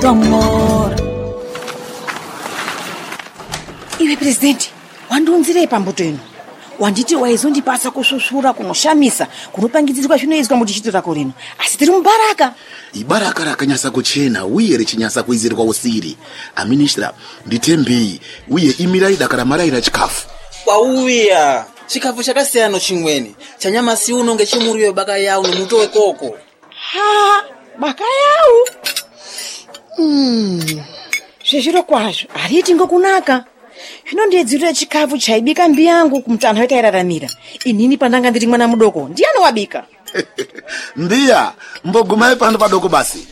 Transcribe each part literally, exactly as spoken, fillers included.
do amor. Iwe presidente, wandiunzirei pambuto ino? Wanditi waizondipasa kushushura kunoshamisa kunopangidzirwa zvinoizwa muchichitora kurino, asi tiri mubaraka. Ibaraka rakanyasa kuchena uye richinyasa kuizirwa usiri. Aministra nditembei uye imirai dakara maraira chikafu. Wauya chikafu chakasiyana chimweni chanyama si uno ngechimuriyo baka yawo nomuto wekoko. Ha, baka yawo. Mm. Zvezviro kwazvo hariti ngokunaka. Zvino ndiyedzirira chikafu chaibika mbi yangu kumutana wetairaramira. Inini pandanga ndiri mwana mudoko ndiani wabika? Ndiya mbogumai pano padoko basi.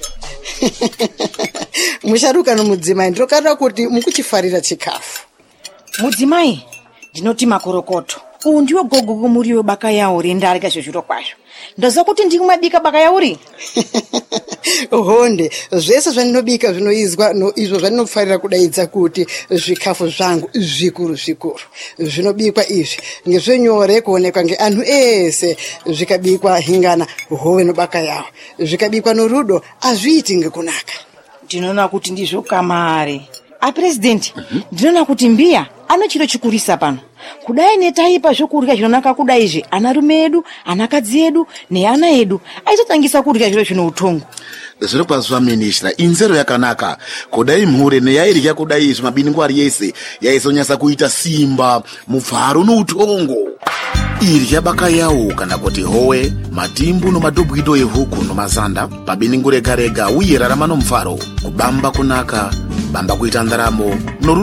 Musharuka nomudzimai ndokarira kuti mukuchifarira chikafu. Mudzimai ndinoti makorokoto. Uyu ndiwo gogo kumuriyo baka yawo rendarika zvezviro kwazvo. Ndoziva kuti ndiri kumabika baka yauri. Honde zvese zvaninobika zvinoizwa no izvo zvaninofarira kudaidza kuti zvikafu zvangu zvikuru zvikuru. Zvinobikwa izvi ngezvenyore kuonekwa ngeanhu ese, zvikabikwa hingana hove nobaka yawo, zvikabikwa norudo azviiti ngekunaka. Ndinoona kuti ndizvo kamare. A president, ndinoona kuti mbiya anochiro chikurisa pano. Kudai netaipa zvokurya zvinonaka kudai izvi, anarume edu, anakadzi edu neana edu aizotangisa kurya zviro zvino utongo. Zviro kwazva ministra, inzero yakanaka. Kudai mhure neyairya kudai izvi mabiningwari yese yaizonyasa kuita simba, muvharo noutongo. Irya baka yawo kana kuti howe, matimbu nomadhobwido ehuku nomazanda, pabiningure rega rega uye rarama nomufaro, kubamba kunaka, bamba kuita ndaramo, noru